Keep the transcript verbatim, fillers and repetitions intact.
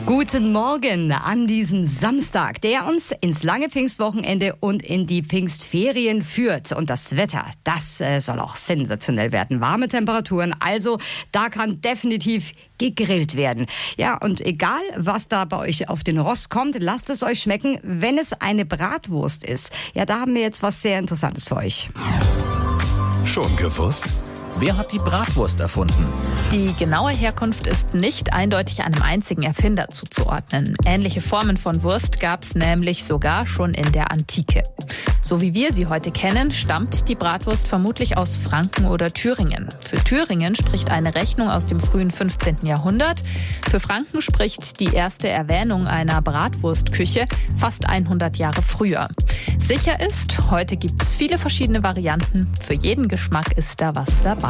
Guten Morgen an diesem Samstag, der uns ins lange Pfingstwochenende und in die Pfingstferien führt. Und das Wetter, das äh, soll auch sensationell werden. Warme Temperaturen, also da kann definitiv gegrillt werden. Ja, und egal, was da bei euch auf den Rost kommt, lasst es euch schmecken, wenn es eine Bratwurst ist. Ja, da haben wir jetzt was sehr Interessantes für euch. Schon gewusst? Wer hat die Bratwurst erfunden? Die genaue Herkunft ist nicht eindeutig einem einzigen Erfinder zuzuordnen. Ähnliche Formen von Wurst gab es nämlich sogar schon in der Antike. So wie wir sie heute kennen, stammt die Bratwurst vermutlich aus Franken oder Thüringen. Für Thüringen spricht eine Rechnung aus dem frühen fünfzehnten Jahrhundert. Für Franken spricht die erste Erwähnung einer Bratwurstküche fast hundert Jahre früher. Sicher ist, heute gibt es viele verschiedene Varianten. Für jeden Geschmack ist da was dabei.